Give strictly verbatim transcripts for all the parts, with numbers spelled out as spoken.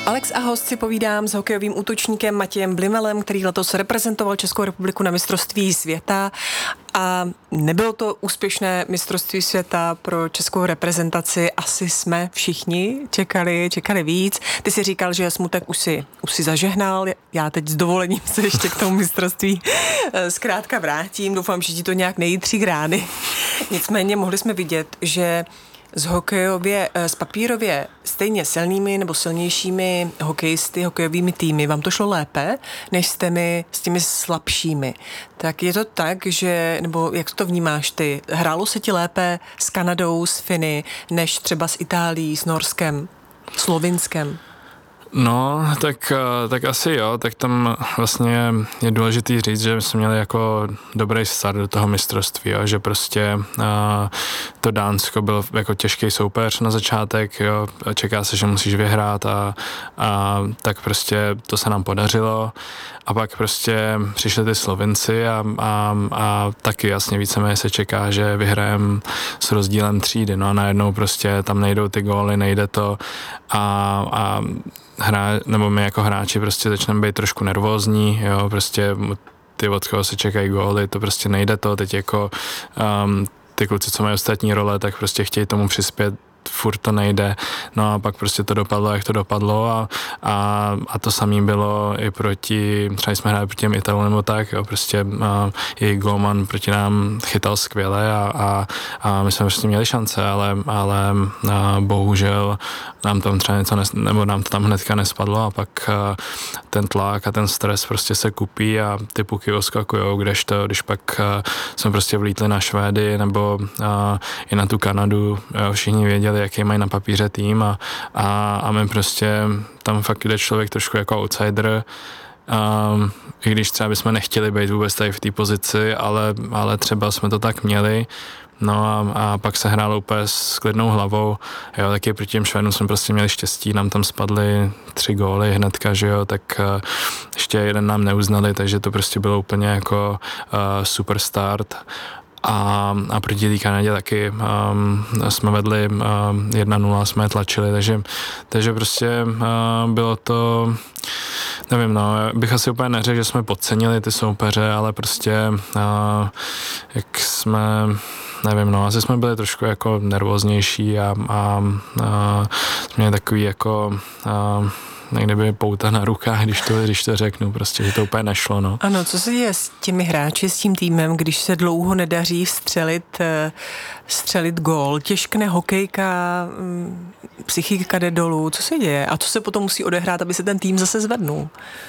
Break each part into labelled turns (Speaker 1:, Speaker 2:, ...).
Speaker 1: Alex a host si povídám s hokejovým útočníkem Matějem Blimelem, který letos reprezentoval Českou republiku na mistrovství světa. A nebylo to úspěšné mistrovství světa pro českou reprezentaci. Asi jsme všichni čekali, čekali víc. Ty si říkal, že smutek už si, už si zažehnal. Já teď s dovolením se ještě k tomu mistrovství zkrátka vrátím. Doufám, že ti to nějak nejítří k rány. Nicméně mohli jsme vidět, že s hokejově, s papírově stejně silnými nebo silnějšími hokejisty, hokejovými týmy vám to šlo lépe, než s těmi, s těmi slabšími. Tak je to tak, že, nebo jak to vnímáš ty, hrálo se ti lépe s Kanadou, s Finy, než třeba s Itálií, s Norskem, Slovinskem?
Speaker 2: No, tak, tak asi jo, tak tam vlastně je důležitý říct, že jsme měli jako dobrý start do toho mistrovství, jo, že prostě uh, to Dánsko byl jako těžký soupeř na začátek, jo, čeká se, že musíš vyhrát a, a tak prostě to se nám podařilo a pak prostě přišli ty Slovinci a, a, a taky jasně víceméně se čeká, že vyhrajeme s rozdílem třídy, no a najednou prostě tam nejdou ty góly, nejde to a, a hra, nebo my jako hráči prostě začneme být trošku nervózní, jo, prostě ty, od koho se čekají góly, to prostě nejde to, teď jako um, ty kluci, co mají ostatní role, tak prostě chtějí tomu přispět, furt to nejde, no a pak prostě to dopadlo, jak to dopadlo a, a, a to samé bylo i proti, třeba jsme hráli proti těm Italům nebo tak, jo, prostě a, jejich golman proti nám chytal skvěle a, a, a my jsme prostě měli šance, ale, ale a, bohužel nám tam třeba něco, nes, nebo nám to tam hnedka nespadlo a pak a, ten tlak a ten stres prostě se kupí a ty puky oskakujou, kdežto, když pak a, jsme prostě vlítli na Švédy nebo a, i na tu Kanadu, jo, všichni věděli, jaký mají na papíře tým a, a, a my prostě tam fakt jde člověk trošku jako outsider, um, i když třeba bychom nechtěli být vůbec tady v té pozici, ale, ale třeba jsme to tak měli. No a, a pak se hrálo úplně s klidnou hlavou, jo, taky proti těm Švédům jsme prostě měli štěstí, nám tam spadly tři góly hnedka, že jo, tak uh, ještě jeden nám neuznali, takže to prostě bylo úplně jako uh, super start. A, a proti té Kanadě taky um, jsme vedli um, jedna nula, jsme je tlačili, takže, takže prostě uh, bylo to, nevím, no, bych asi úplně neřekl, že jsme podcenili ty soupeře, ale prostě uh, jak jsme, nevím, no, asi jsme byli trošku jako nervóznější a, a, a jsme měli takový jako uh, někde by pouta na rukách, když to, když to řeknu, prostě, že to úplně nešlo, no.
Speaker 1: Ano, co se děje s těmi hráči, s tím týmem, když se dlouho nedaří vstřelit, vstřelit gól, těžkne hokejka, psychika jde dolů, co se děje? A co se potom musí odehrát, aby se ten tým zase zvednul?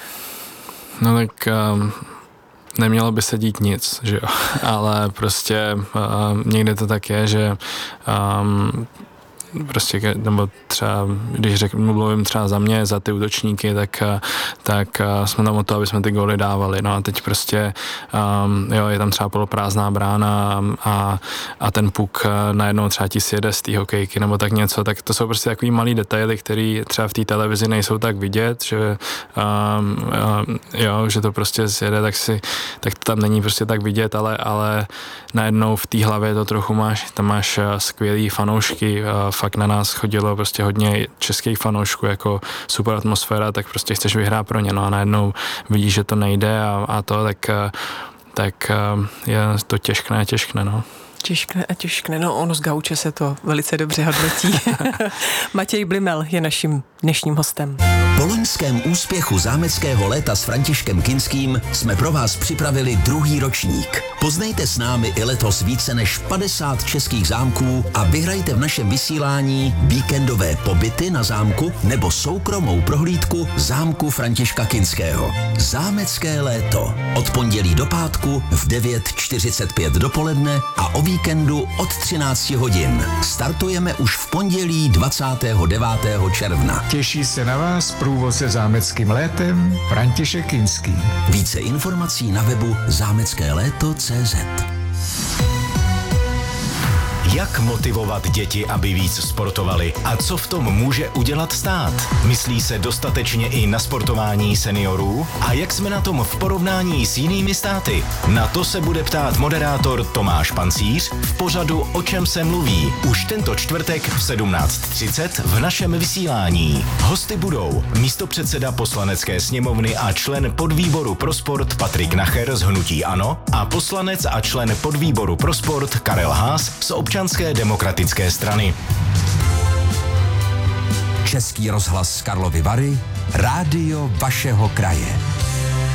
Speaker 2: No tak um, nemělo by se dít nic, že jo, ale prostě uh, někde to tak je, že um, prostě, nebo třeba, když řeknu, mluvím třeba za mě, za ty útočníky, tak, tak jsme tam o to, aby jsme ty góly dávali. No a teď prostě, um, jo, je tam třeba poloprázdná brána a, a ten puk najednou třeba ti sjede z té hokejky nebo tak něco, tak to jsou prostě takový malý detaily, které třeba v té televizi nejsou tak vidět, že um, um, jo, že to prostě sjede, tak si, tak to tam není prostě tak vidět, ale, ale najednou v té hlavě to trochu máš, tam máš skvělý fanoušky, fakt na nás chodilo prostě hodně českých fanoušků, jako super atmosféra, tak prostě chceš vyhrát pro ně, no a najednou vidíš, že to nejde a, a to, tak, tak je to těžkne a těžkne, no.
Speaker 1: Těžkne a těžkne, no ono z gauče se to velice dobře hodnotí. Matěj Blimel je naším dnešním hostem.
Speaker 3: Po loňském úspěchu zámeckého léta s Františkem Kinským jsme pro vás připravili druhý ročník. Poznejte s námi i letos více než padesát českých zámků a vyhrajte v našem vysílání víkendové pobyty na zámku nebo soukromou prohlídku zámku Františka Kinského. Zámecké léto. Od pondělí do pátku v devět čtyřicet pět dopoledne a o víkendu od třináct hodin. Startujeme už v pondělí dvacátého devátého června.
Speaker 4: Těší se na vás průvodce zámeckým létem František Kinský.
Speaker 3: Více informací na webu zámecké léto tečka cé zet.
Speaker 5: Jak motivovat děti, aby víc sportovali a co v tom může udělat stát? Myslí se dostatečně i na sportování seniorů? A jak jsme na tom v porovnání s jinými státy? Na to se bude ptát moderátor Tomáš Pancíř v pořadu O čem se mluví už tento čtvrtek v sedmnáct třicet v našem vysílání. Hosty budou místopředseda Poslanecké sněmovny a člen podvýboru pro sport Patrik Nacher z hnutí ANO a poslanec a člen podvýboru pro sport Karel Haas z Občanské demokratické strany.
Speaker 3: Český rozhlas Karlovy Vary, rádio vašeho kraje.